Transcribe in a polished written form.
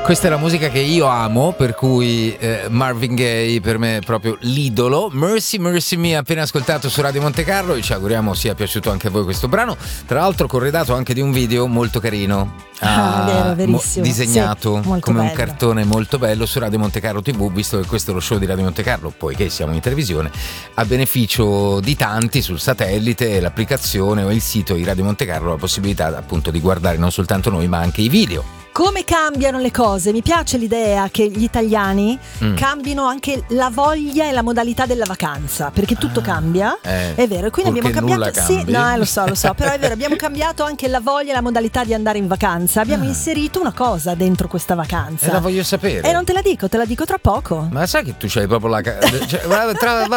Questa è la musica che io amo, per cui Marvin Gaye per me è proprio l'idolo. Mercy Mercy Me appena ascoltato su Radio Monte Carlo, e ci auguriamo sia piaciuto anche a voi questo brano, tra l'altro corredato anche di un video molto carino, vero, verissimo. disegnato sì, come bello. un cartone molto bello su Radio Monte Carlo TV, visto che questo è lo show di Radio Monte Carlo, poiché siamo in televisione, a beneficio di tanti sul satellite, l'applicazione o il sito di Radio Monte Carlo, la possibilità appunto di guardare non soltanto noi ma anche i video. Come cambiano le cose? Mi piace l'idea che gli italiani cambino anche la voglia e la modalità della vacanza, perché tutto cambia, è vero, e quindi abbiamo cambiato. Sì, no, lo so, però è vero, abbiamo cambiato anche la voglia e la modalità di andare in vacanza. Abbiamo inserito una cosa dentro questa vacanza. E la voglio sapere. E non te la dico tra poco. Ma sai che tu c'hai proprio la guarda,